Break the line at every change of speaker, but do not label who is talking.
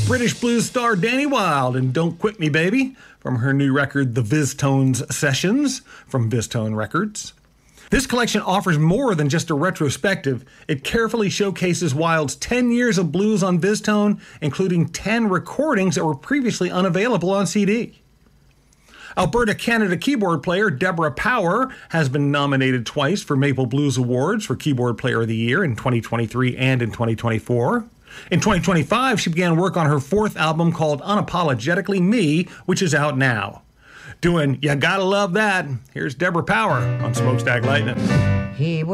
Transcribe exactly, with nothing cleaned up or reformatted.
British blues star Danny Wilde and Don't Quit Me Baby from her new record, The VizTones Sessions, from VizTone Records. This collection offers more than just a retrospective. It carefully showcases Wilde's ten years of blues on VizTone, including ten recordings that were previously unavailable on C D. Alberta, Canada keyboard player Deborah Power has been nominated twice for Maple Blues Awards for Keyboard Player of the Year in twenty twenty-three and in twenty twenty-four. In twenty twenty-five, she began work on her fourth album called Unapologetically Me, which is out now. Doing You Gotta Love That, here's Deborah Power on Smokestack Lightning.
He